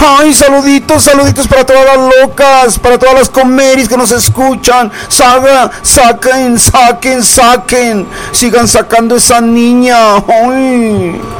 Ay, saluditos para todas las locas, para todas las comeris que nos escuchan. Saquen. Sigan sacando esa niña. Ay.